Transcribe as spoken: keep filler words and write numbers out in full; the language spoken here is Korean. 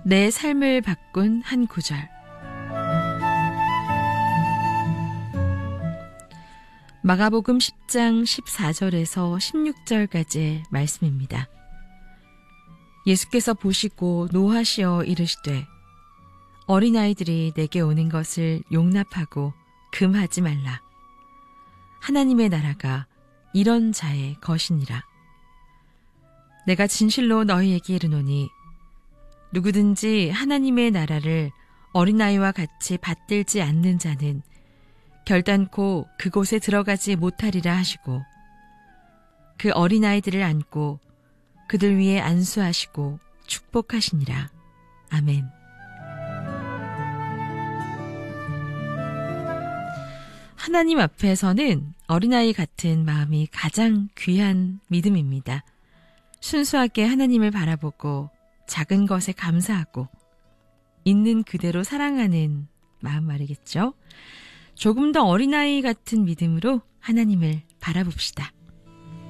내 삶을 바꾼 한 구절. 마가복음 십 장 십사 절에서 십육 절까지의 말씀입니다. 예수께서 보시고 노하시어 이르시되 어린아이들이 내게 오는 것을 용납하고 금하지 말라. 하나님의 나라가 이런 자의 것이니라. 내가 진실로 너희에게 이르노니 누구든지 하나님의 나라를 어린아이와 같이 받들지 않는 자는 결단코 그곳에 들어가지 못하리라 하시고 그 어린아이들을 안고 그들 위에 안수하시고 축복하시니라. 아멘. 하나님 앞에서는 어린아이 같은 마음이 가장 귀한 믿음입니다. 순수하게 하나님을 바라보고 작은 것에 감사하고 있는 그대로 사랑하는 마음 말이겠죠. 조금 더 어린아이 같은 믿음으로 하나님을 바라봅시다.